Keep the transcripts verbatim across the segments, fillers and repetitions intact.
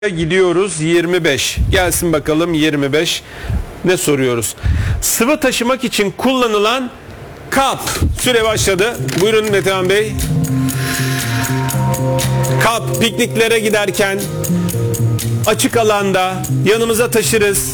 Gidiyoruz yirmi beş. Gelsin bakalım yirmi beş. Ne soruyoruz? Sıvı taşımak için kullanılan kap. Süre başladı. Buyurun Metehan Bey. Kap, pikniklere giderken açık alanda yanımıza taşırız.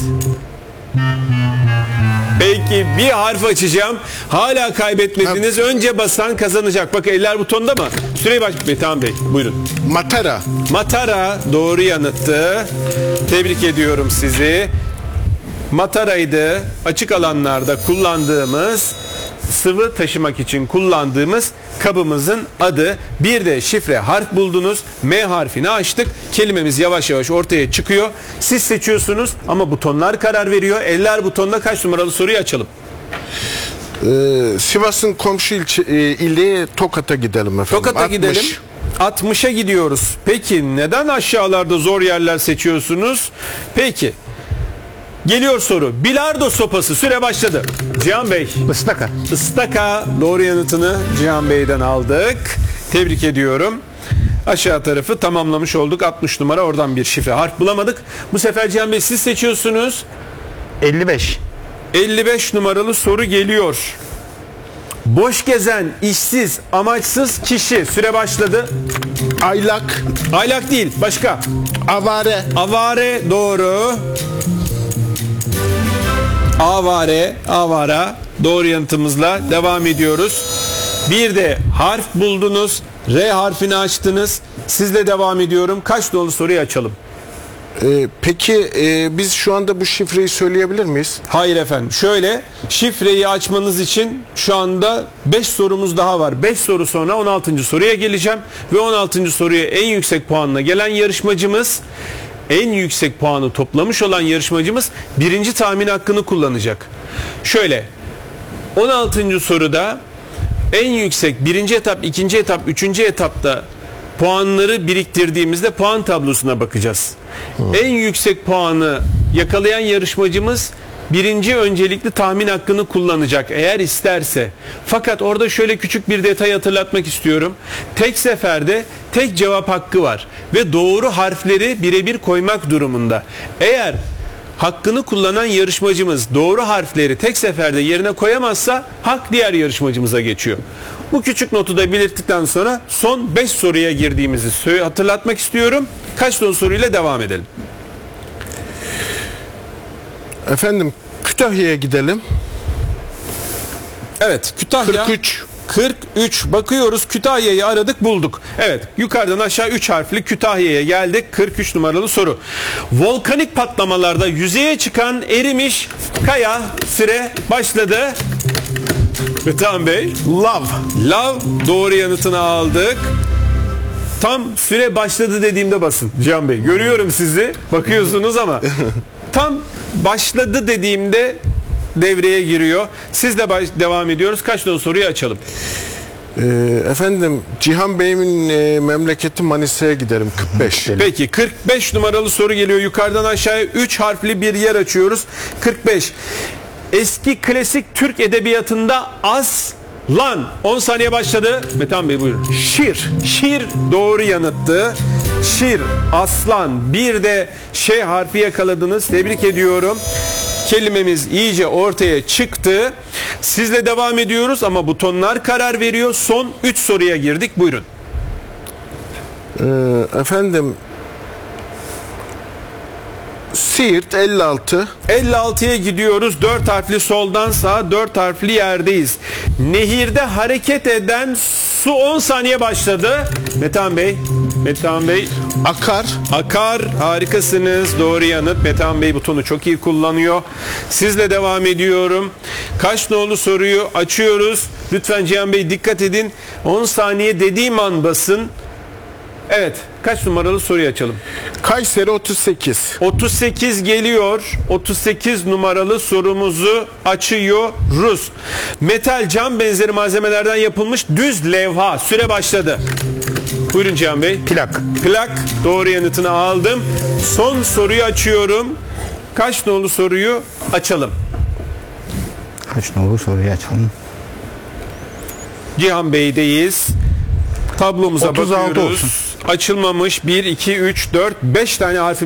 Peki bir harf açacağım. Hala kaybetmediniz. Önce basan kazanacak. Bak eller butonda mı? Süreyi baş... Metehan Bey buyurun. Matara. Matara doğru yanıttı. Tebrik ediyorum sizi. Mataraydı. Açık alanlarda kullandığımız, sıvı taşımak için kullandığımız kabımızın adı. Bir de şifre harf buldunuz. M harfini açtık. Kelimemiz yavaş yavaş ortaya çıkıyor. Siz seçiyorsunuz ama butonlar karar veriyor. Eller butonda kaç numaralı soruyu açalım? Ee, Sivas'ın komşu ilçe, e, ili Tokat'a gidelim efendim. Tokat'a gidelim. altmışa gidiyoruz. Peki neden aşağılarda zor yerler seçiyorsunuz? Peki. Geliyor soru. Bilardo sopası. Süre başladı. Cihan Bey. Istaka. Istaka. Doğru yanıtını Cihan Bey'den aldık. Tebrik ediyorum. Aşağı tarafı tamamlamış olduk. altmış numara, oradan bir şifre harf bulamadık. Bu sefer Cihan Bey siz seçiyorsunuz. elli beş. elli beş numaralı soru geliyor. Boş gezen, işsiz, amaçsız kişi. Süre başladı. Aylak. Aylak değil. Başka. Avare. Avare doğru. Avare, avara doğru yanıtımızla devam ediyoruz. Bir de harf buldunuz. R harfini açtınız. Sizle devam ediyorum. Kaç dolu soruyu açalım? Ee, peki e, biz şu anda bu şifreyi söyleyebilir miyiz? Hayır efendim. Şöyle, şifreyi açmanız için şu anda beş sorumuz daha var. beş soru sonra on altıncı soruya geleceğim. Ve on altıncı soruya en yüksek puanla gelen yarışmacımız, en yüksek puanı toplamış olan yarışmacımız birinci tahmin hakkını kullanacak. Şöyle, on altıncı soruda en yüksek birinci etap, ikinci etap, üçüncü etapta puanları biriktirdiğimizde puan tablosuna bakacağız. Hmm. En yüksek puanı yakalayan yarışmacımız birinci öncelikli tahmin hakkını kullanacak eğer isterse. Fakat orada şöyle küçük bir detay hatırlatmak istiyorum. Tek seferde tek cevap hakkı var ve doğru harfleri birebir koymak durumunda. Eğer hakkını kullanan yarışmacımız doğru harfleri tek seferde yerine koyamazsa hak diğer yarışmacımıza geçiyor. Bu küçük notu da belirttikten sonra son beş soruya girdiğimizi hatırlatmak istiyorum. Kaç dolu soruyla devam edelim? Efendim Kütahya'ya gidelim. Evet, Kütahya. kırk üç. kırk üç. Bakıyoruz, Kütahya'yı aradık, bulduk. Evet, yukarıdan aşağı üç harfli Kütahya'ya geldik. kırk üç numaralı soru. Volkanik patlamalarda yüzeye çıkan erimiş kaya. Süre başladı. Metehan Bey. Lav. Lav doğru yanıtını aldık. Tam süre başladı dediğimde basın Cihan Bey. Görüyorum sizi. Bakıyorsunuz ama tam başladı dediğimde devreye giriyor. Siz de baş, devam ediyoruz. Kaç dolu soruyu açalım? Ee, efendim Cihan Bey'in e, memleketi Manisa'ya gidelim. kırk beş. Peki kırk beş numaralı soru geliyor. Yukarıdan aşağıya üç harfli bir yer açıyoruz. kırk beş. Eski klasik Türk edebiyatında aslan. on saniye başladı. Metehan Bey buyurun. Şiir. Şiir doğru yanıttı. Şiir, aslan. Bir de şey harfi yakaladınız. Tebrik ediyorum. Kelimemiz iyice ortaya çıktı. Sizle devam ediyoruz ama butonlar karar veriyor. Son üç soruya girdik. Buyurun. Ee, efendim Siirt elli altı. elli altıya gidiyoruz. dört harfli soldan sağa, dört harfli yerdeyiz. Nehirde hareket eden su. on saniye başladı. Metehan Bey. Metehan Bey. Akar. Akar. Harikasınız. Doğru yanıt. Metehan Bey butonu çok iyi kullanıyor. Sizle devam ediyorum. Kaç nolu soruyu açıyoruz. Lütfen Cihan Bey dikkat edin. on saniye dediğim an basın. Evet. Kaç numaralı soruyu açalım? Kayseri otuz sekiz. otuz sekiz geliyor. otuz sekiz numaralı sorumuzu açıyoruz. Metal, cam benzeri malzemelerden yapılmış düz levha. Süre başladı. Buyurun Cihan Bey. Plak. Plak. Doğru yanıtını aldım. Son soruyu açıyorum. Kaç nolu soruyu açalım? Kaç nolu soruyu açalım? Cihan Bey'deyiz. Tablomuza otuz altı bakıyoruz. olsun. Açılmamış bir, iki, üç, dört, beş tane harfi